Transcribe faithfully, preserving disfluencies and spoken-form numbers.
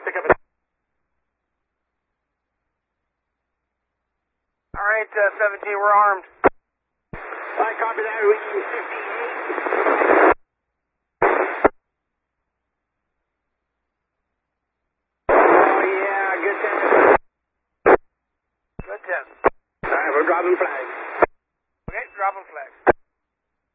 Pick up a... All right, uh, seventeen, we're armed. All right, copy that. We can fifty-eight. Oh, yeah, good test. Good test. All right, we're dropping flags. Okay, dropping flag.